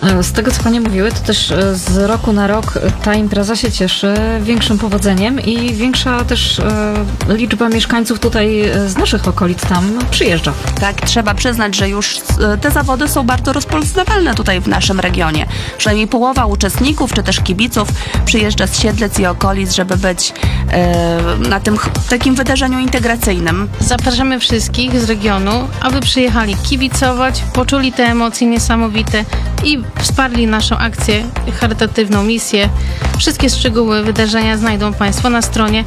Z tego, co panie mówiły, to też z roku na rok ta impreza się cieszy większym powodzeniem i większa też liczba mieszkańców tutaj z naszych okolic tam przyjeżdża. Tak, trzeba przyznać, że już te zawody są bardzo rozpoznawalne tutaj w naszym regionie. Przynajmniej połowa uczestników, czy też kibiców przyjeżdża z Siedlec i okolic, żeby być na tym takim wydarzeniu integracyjnym. Zapraszamy wszystkich z regionu, aby przyjechali kibicować, poczuli te emocje niesamowite i wsparli naszą akcję, charytatywną misję. Wszystkie szczegóły wydarzenia znajdą Państwo na stronie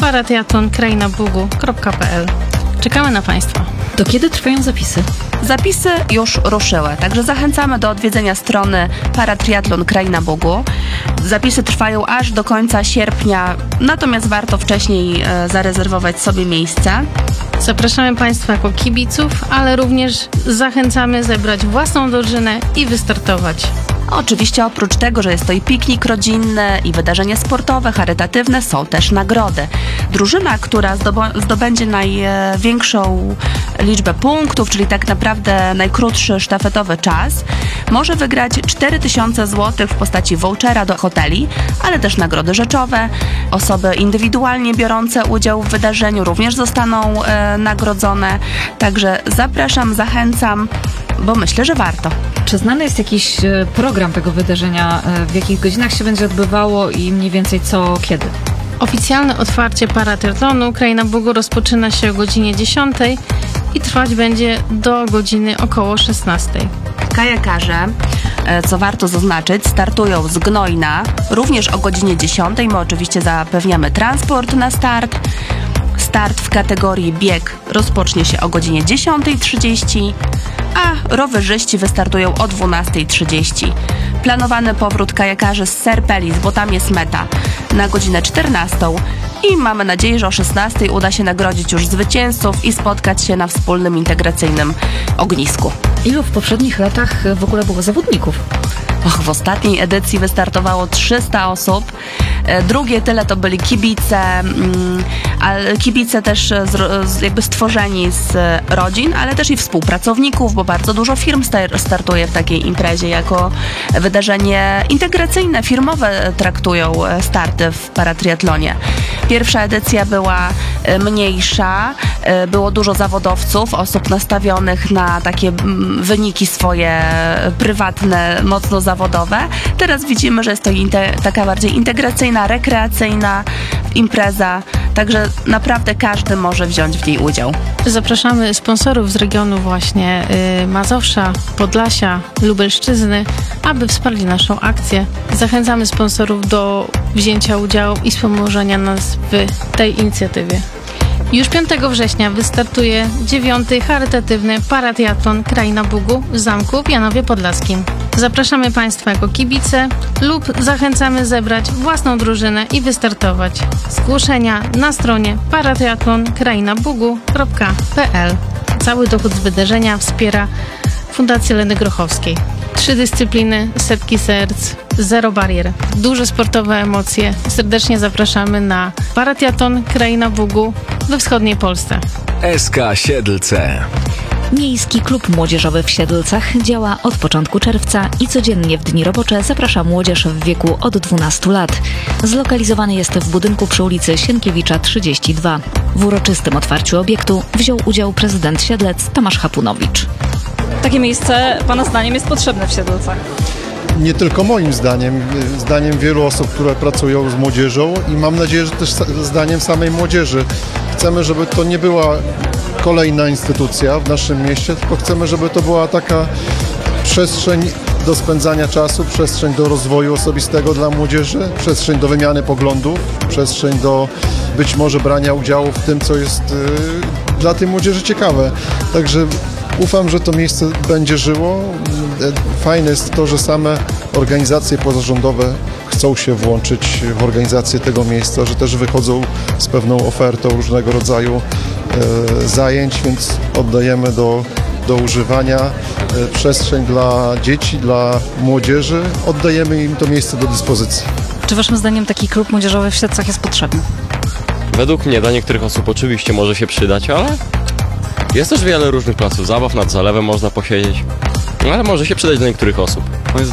paratriatlonkrainabugu.pl. Czekamy na Państwa. Do kiedy trwają zapisy? Zapisy już ruszyły, także zachęcamy do odwiedzenia strony Paratriatlon Kraina Bugu. Zapisy trwają aż do końca sierpnia, natomiast warto wcześniej zarezerwować sobie miejsce. Zapraszamy Państwa jako kibiców, ale również zachęcamy zebrać własną drużynę i wystartować. Oczywiście oprócz tego, że jest to i piknik rodzinny, i wydarzenie sportowe, charytatywne, są też nagrody. Drużyna, która zdobędzie największą liczbę punktów, czyli tak naprawdę najkrótszy sztafetowy czas, może wygrać 4000 zł w postaci vouchera do hoteli, ale też nagrody rzeczowe. Osoby indywidualnie biorące udział w wydarzeniu również zostaną nagrodzone. Także zapraszam, zachęcam, bo myślę, że warto. Czy znany jest jakiś program tego wydarzenia? W jakich godzinach się będzie odbywało i mniej więcej co, kiedy? Oficjalne otwarcie paratriatlonu Kraina Bugu rozpoczyna się o godzinie 10 i trwać będzie do godziny około 16. Kajakarze, co warto zaznaczyć, startują z Gnojna również o godzinie 10. My oczywiście zapewniamy transport na start. Start w kategorii bieg rozpocznie się o godzinie 10:30, a rowerzyści wystartują o 12:30. Planowany powrót kajakarzy z Serpelis, bo tam jest meta, na godzinę 14 i mamy nadzieję, że o 16 uda się nagrodzić już zwycięzców i spotkać się na wspólnym integracyjnym ognisku. Ilu w poprzednich latach w ogóle było zawodników? W ostatniej edycji wystartowało 300 osób. Drugie tyle to byli kibice, ale kibice też jakby stworzeni z rodzin, ale też i współpracowników, bo bardzo dużo firm startuje w takiej imprezie jako wydarzenie integracyjne, firmowe traktują starty w paratriatlonie. Pierwsza edycja była mniejsza, było dużo zawodowców, osób nastawionych na takie wyniki swoje prywatne, mocno zawodowe. Teraz widzimy, że jest to taka bardziej integracyjna, rekreacyjna impreza, także naprawdę każdy może wziąć w niej udział. Zapraszamy sponsorów z regionu właśnie Mazowsza, Podlasia, Lubelszczyzny, aby wsparli naszą akcję. Zachęcamy sponsorów do wzięcia udziału i wspomożenia nas w tej inicjatywie. Już 5 września wystartuje 9. charytatywny paratriatlon Kraina Bugu w Zamku w Janowie Podlaskim. Zapraszamy Państwa jako kibice lub zachęcamy zebrać własną drużynę i wystartować. Zgłoszenia na stronie paratriatlonkrainabugu.pl. Cały dochód z wydarzenia wspiera Fundację Leny Grochowskiej. 3 dyscypliny, setki serc, 0 barier, duże sportowe emocje. Serdecznie zapraszamy na paratriatlon Kraina Bugu we wschodniej Polsce. SK Siedlce. Miejski Klub Młodzieżowy w Siedlcach działa od początku czerwca i codziennie w dni robocze zaprasza młodzież w wieku od 12 lat. Zlokalizowany jest w budynku przy ulicy Sienkiewicza 32. W uroczystym otwarciu obiektu wziął udział prezydent Siedlec Tomasz Hapunowicz. Takie miejsce pana zdaniem jest potrzebne w Siedlcach? Nie tylko moim zdaniem, zdaniem wielu osób, które pracują z młodzieżą i mam nadzieję, że też zdaniem samej młodzieży. Chcemy, żeby to nie była kolejna instytucja w naszym mieście, tylko chcemy, żeby to była taka przestrzeń do spędzania czasu, przestrzeń do rozwoju osobistego dla młodzieży, przestrzeń do wymiany poglądów, przestrzeń do być może brania udziału w tym, co jest dla tej młodzieży ciekawe. Także ufam, że to miejsce będzie żyło. Fajne jest to, że same organizacje pozarządowe chcą się włączyć w organizację tego miejsca, że też wychodzą z pewną ofertą różnego rodzaju zajęć, więc oddajemy do używania przestrzeń dla dzieci, dla młodzieży. Oddajemy im to miejsce do dyspozycji. Czy waszym zdaniem taki klub młodzieżowy w Siedlcach jest potrzebny? Według mnie dla niektórych osób oczywiście może się przydać, ale jest też wiele różnych placów zabaw, nad zalewem można posiedzieć, ale może się przydać dla niektórych osób.